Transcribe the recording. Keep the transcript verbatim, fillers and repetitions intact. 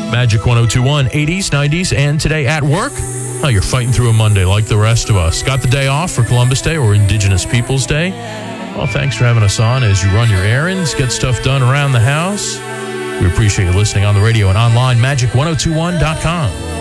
Magic ten twenty-one, eighties, nineties, and today at work. Oh, you're fighting through a Monday like the rest of us. Got the day off for Columbus Day or Indigenous Peoples Day? Well, thanks for having us on as you run your errands, get stuff done around the house. We appreciate you listening on the radio and online, magic ten twenty-one dot com.